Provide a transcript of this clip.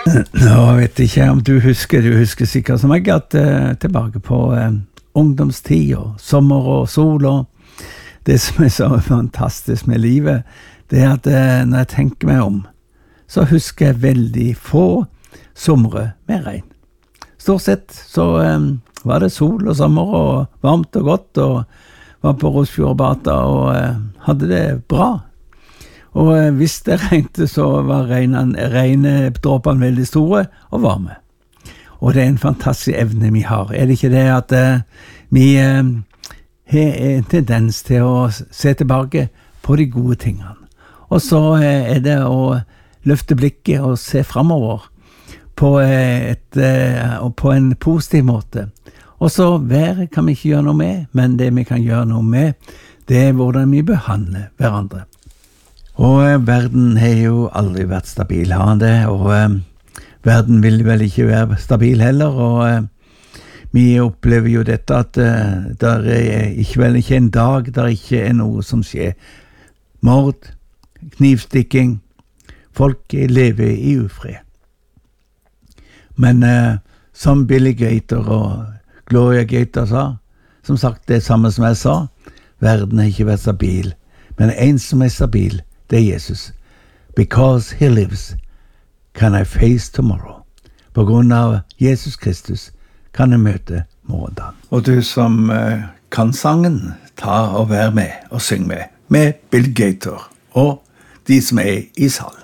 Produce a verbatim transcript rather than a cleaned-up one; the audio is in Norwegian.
Nå vet jeg ikke om du husker, du husker sikkert som jeg at uh, tilbake på uh, ungdomstid og sommer og sol og det som er så fantastisk med livet, det er at uh, når jeg tenker meg om, så husker jeg veldig få somre med regn. Stort sett så um, var det sol og sommer og varmt og godt og var på Rosfjordbata og uh, hadde det bra. Og uh, hvis det regnte så var regnedråpene veldig store og varme. Og det er en fantastisk evne vi har. Er det ikke det at uh, vi uh, har en tendens til å se tilbake på de gode tingene. Og så uh, er det å løfte blikket og se fremover på, uh, et, uh, og på en positiv måte. Og så været kan vi ikke gjøre noe med, men det vi kan gjøre noe med, det er hvordan vi behandler hverandre. Og eh, verden har jo aldri vært stabil, har han det, og eh, verden vil vel ikke være stabil heller, og eh, vi opplever jo dette at eh, der er ikke vel ikke en dag der ikke er noe som skjer. Mord, knivstikking, folk lever i ufred. Men eh, som Billy Gator og Gloria Gator sa, som sagt det samme som jeg sa, verden har ikke vært stabil, men en som er stabil, det er Jesus. Because he lives, can I face tomorrow. På grunn av Jesus Kristus kan jeg møte morgendagen. Og du som uh, kan sangen, ta og vær med og syng med, med Bill Gator og de som er i salen.